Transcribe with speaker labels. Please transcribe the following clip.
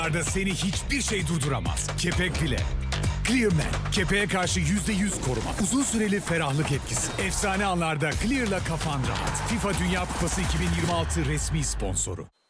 Speaker 1: Arda seni hiçbir şey durduramaz. Kepek bile. Clearman. Kepeğe karşı %100 koruma. Uzun süreli ferahlık etkisi. Efsane anlarda Clear'la kafan rahat. FIFA Dünya Kupası 2026 resmi sponsoru.